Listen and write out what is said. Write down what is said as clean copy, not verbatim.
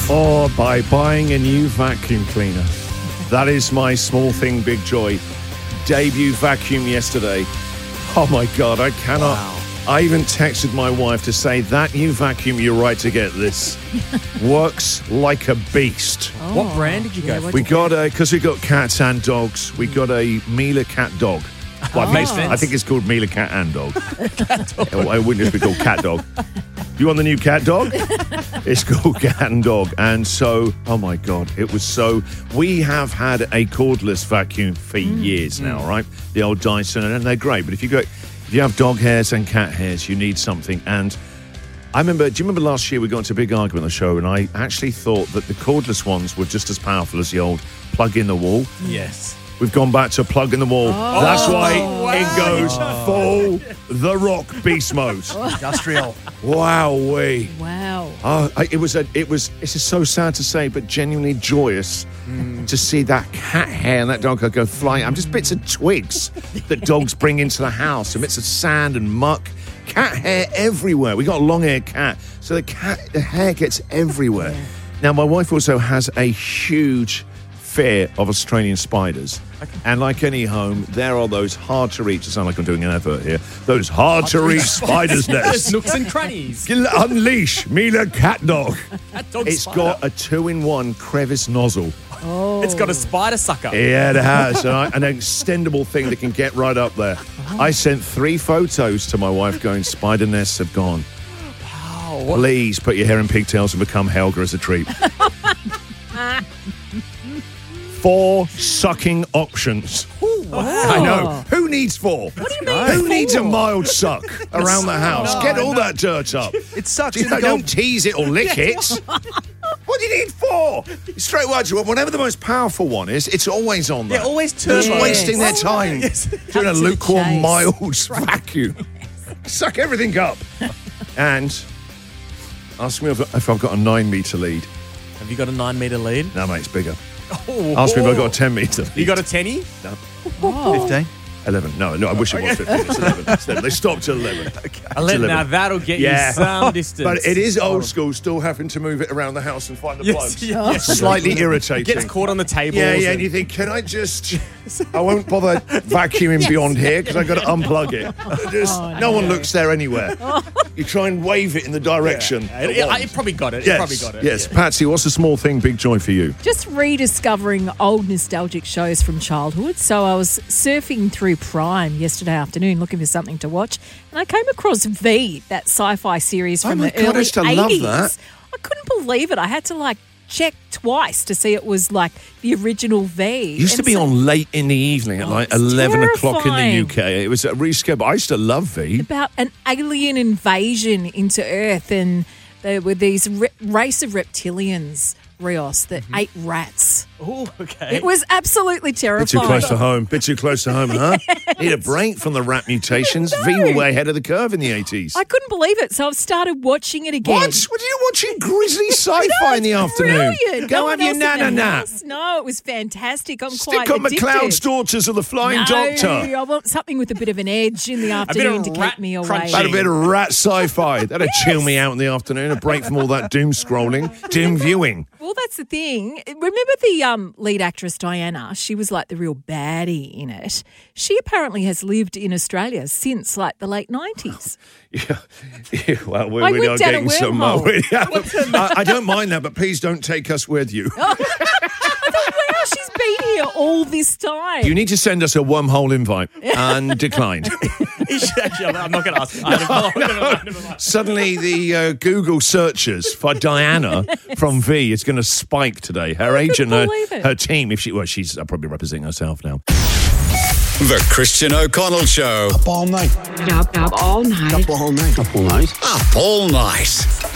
Or by buying a new vacuum cleaner. That is my small thing, big joy. Debut vacuum yesterday. Oh my God, I cannot. Wow. I even texted my wife to say, that new vacuum, you're right to get this. Works like a beast. Oh. What brand did you go for? We got because we got cats and dogs, we got a Miele cat dog. Well, Makes sense. I think it's called Miele cat and dog. It wouldn't just be called cat dog. You want the new cat dog? It's called cat and dog. And so, oh my God, it was so... We have had a cordless vacuum for years now, right? The old Dyson, and they're great. But if you have dog hairs and cat hairs, you need something. And do you remember last year we got into a big argument on the show, and I actually thought that the cordless ones were just as powerful as the old plug in the wall? Yes. We've gone back to plug in the wall. That's why it goes full The Rock beast mode. Industrial. Wowee. Wow. It's just so sad to say, but genuinely joyous to see that cat hair and that dog go flying. I'm just bits of twigs that dogs bring into the house, and bits of sand and muck. Cat hair everywhere. We got a long-haired cat, so the hair gets everywhere. Yeah. Now, my wife also has a huge fear of Australian spiders. And like any home, there are those hard-to-reach, it sounds like I'm doing an advert here, those hard-to-reach spiders' nests. Nooks and crannies. Unleash Miele cat dog. Cat dog It's spider. got a 2-in-1 crevice nozzle. Oh. It's got a spider sucker. Yeah, it has. An extendable thing that can get right up there. I sent 3 photos to my wife going, spider nests have gone. Wow. Please put your hair in pigtails and become Helga as a treat. 4 sucking options. Wow. I know. Who needs 4? What do you mean? Who needs a mild suck around the house? Get all that dirt up. It sucks. Don't tease it or lick it. What do you need 4? Straight away, whatever the most powerful one is, it's always on there. Yeah, always Just turbo. wasting their time doing a to the lukewarm, chase. mild vacuum. Suck everything up. And ask me if I've got a 9-metre lead. Have you got a 9-metre lead? No, mate, it's bigger. Oh, Ask me if I've got a 10-metre lead. You got a 10-y? No. Oh. 15. 11. No, I wish it was 15. It's 11. It's 11. They stopped at 11. 11. Now that'll get you some distance. But it is old school, still having to move it around the house and find the plugs. Yes. Slightly irritating. Gets caught on the table. Yeah, and you think, can I just... I won't bother vacuuming beyond here because I've got to unplug it. No one looks there anywhere. You try and wave it in the direction. It probably got it. Yes, It probably got it. yes. Patsy, what's the small thing, big joy for you? Just rediscovering old nostalgic shows from childhood. So I was surfing through Prime yesterday afternoon looking for something to watch, and I came across V, that sci-fi series from the early 80s. I used to love that. I couldn't believe it. I had to check twice to see it was like the original V. It used to be on late in the evening at like 11 o'clock in the UK. It was a reschedule. I used to love V. About an alien invasion into Earth, and there were these race of reptilians, Rios, that ate rats. Oh, okay. It was absolutely Bit terrifying. too close to home. Bit too close to home, huh? Need a break from the rat mutations. V were way ahead of the curve in the 80s. I couldn't believe it, so I've started watching it again. What? What are you watching? Grisly sci-fi in the afternoon. Brilliant. Go No have one your else in the nana. house. No, it was fantastic. I'm Stick quite on addicted. McLeod's Daughters of the Flying Doctor. I want something with a bit of an edge in the afternoon to rat keep me away. crunching. Had a bit of rat sci-fi. That'd chill me out in the afternoon. A break from all that doom scrolling, doom viewing. Well, that's the thing. Remember the lead actress Diana? She was like the real baddie in it. She apparently has lived in Australia since the late 90s. Yeah, well, we went are down a getting some. wormhole. I don't mind that, but please don't take us with you. Wow, she's been here all this time. You need to send us a wormhole invite and declined. I'm not going to ask. Never mind. Suddenly, the Google searches for Diana from V is going to spike today. Her agent, believe it. her team, she's probably representing herself now. The Christian O'Connell Show. Up all night. Up all night. Up all night. Up all night. Up all night.